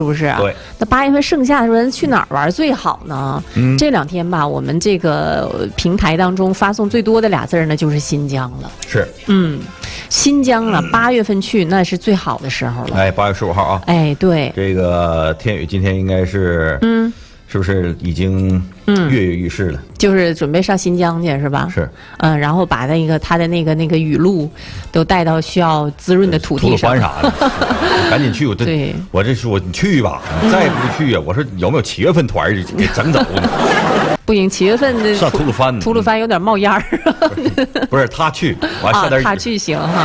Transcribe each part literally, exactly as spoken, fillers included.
是不是？ 对。 那八月份剩下的时候，去哪儿玩最好呢？ 嗯， 这两天吧，我们这个平台当中发送最多的俩字呢，就是新疆了。 是。 嗯，新疆啊，八月份去那是最好的时候了。 哎，八月十五号啊。 哎，对。 这个天宇今天应该是，嗯，是不是已经跃跃欲试了？ 就是准备上新疆去是吧？ 是。 嗯，然后把那个他的那个那个雨露都带到需要滋润的土地上。 吐鲁番啥的，赶紧去！我这， 对， 我这说你去吧，你再不去啊，我说有没有七月份团给整走呢？ 不行，七月份的上吐鲁番， 吐鲁番有点冒烟儿。 不是他去，我还下点雨。 他去行哈。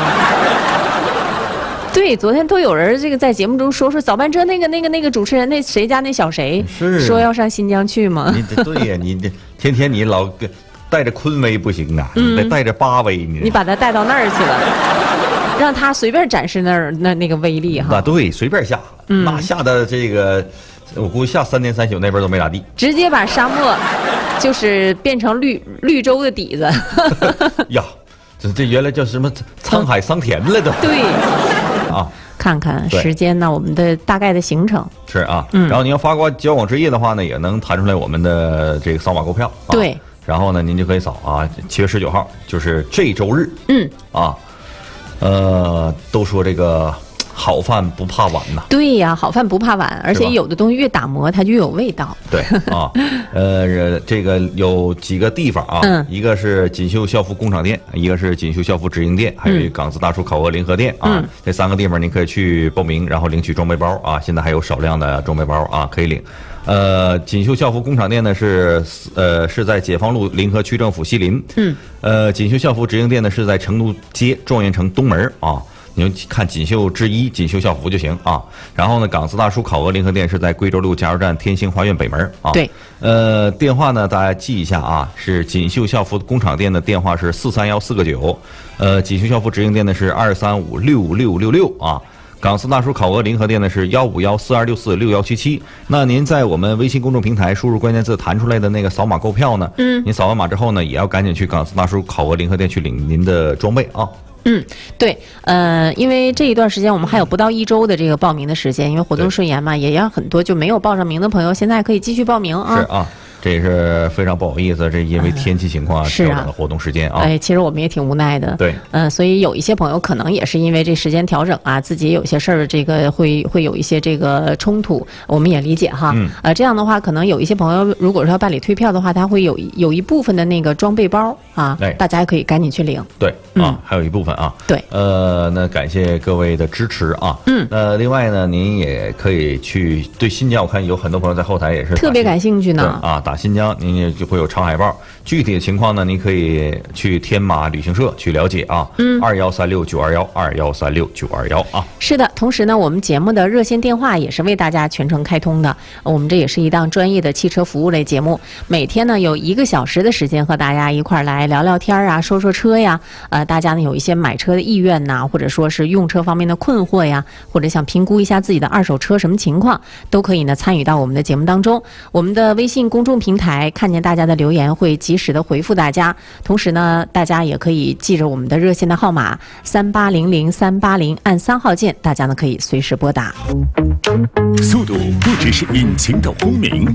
对，昨天都有人这个在节目中说说早班车那个那个那个主持人那谁家那小谁是说要上新疆去吗？ 你对呀，你这天天你老带着昆威不行啊，你得带着八威呢。 你把他带到那儿去了，让他随便展示那儿那那个威力哈。 啊，对，随便下， 嗯、 那下的这个，我估计下三天三宿那边都没咋地， 直接把沙漠就是变成绿绿洲的底子。 呀，这这原来叫什么沧海桑田了都。 对。 啊， 看看时间呢，我们的大概的行程是啊， 嗯， 然后你要发过交广之夜的话呢，也能弹出来我们的这个扫码购票，啊、 对， 然后呢，您就可以扫啊，七月十九号就是这周日， 嗯， 啊，呃，都说这个好饭不怕晚呐， 对呀，好饭不怕晚，而且有的东西越打磨它就越有味道， 对啊，呃，这个有几个地方啊，嗯、一个是锦绣校服工厂店，一个是锦绣校服直营店，还有一个港资大叔考核联合店啊，嗯、这三个地方您可以去报名，然后领取装备包啊，现在还有少量的装备包啊可以领。呃，锦绣校服工厂店呢是呃是在解放路临河区政府西邻，嗯，呃，锦绣校服直营店呢是在成都街状元城东门啊。你就看锦绣之一、锦绣校服就行啊。然后呢，港资大叔考核联合店是在贵州路加油站天星花园北门啊。 对。 呃，电话呢大家记一下啊，是锦绣校服工厂店的电话是四三幺四个九，呃，锦绣校服直营店呢是二三五六六六六啊。港资大叔考核联合店呢是幺五幺四二六四六幺七七。那您在我们微信公众平台输入关键字弹出来的那个扫码购票呢，嗯，您扫完码之后呢，也要赶紧去港资大叔考核联合店去领您的装备啊。 嗯，对，呃，因为这一段时间我们还有不到一周的这个报名的时间，因为活动顺延嘛，也让很多就没有报上名的朋友，现在可以继续报名啊。 是啊。这也是非常不好意思，这因为天气情况调整了活动时间啊。 哎，其实我们也挺无奈的。 对， 嗯、呃，所以有一些朋友可能也是因为这时间调整啊，自己有些事儿，这个会会有一些这个冲突，我们也理解哈。嗯。呃，这样的话，可能有一些朋友如果是要办理退票的话，他会有有一部分的那个装备包啊， 哎， 大家可以赶紧去领。 对，啊，嗯、还有一部分啊。 对。 呃，那感谢各位的支持啊。嗯。呃，另外呢，您也可以去对新疆，我看有很多朋友在后台也是特别感兴趣呢。 啊，打新疆，您也。就会有长海报，具体的情况呢，您可以去天马旅行社去了解啊。嗯，二幺三六九二幺二幺三六九二幺啊。 是的，同时呢，我们节目的热线电话也是为大家全程开通的。我们这也是一档专业的汽车服务类节目，每天呢有一个小时的时间和大家一块儿来聊聊天啊，说说车呀。呃，大家呢有一些买车的意愿呐，或者说是用车方面的困惑呀，或者想评估一下自己的二手车什么情况，都可以呢参与到我们的节目当中。我们的微信公众平台看见大家的留言会及时的回复大家，同时呢，大家也可以记着我们的热线的号码三八零零三八零，按三号键，大家呢可以随时拨打。 速度不只是引擎的轰鸣，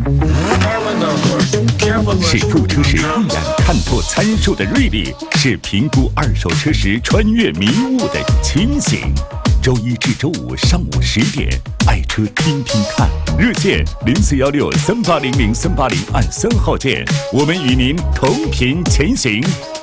是购车时一眼看破参数的锐利，是评估二手车时穿越迷雾的清醒。周一至周五上午十点，爱车听听看，热线零四幺六三八零零三八零，按三号键，我们与您同频前行。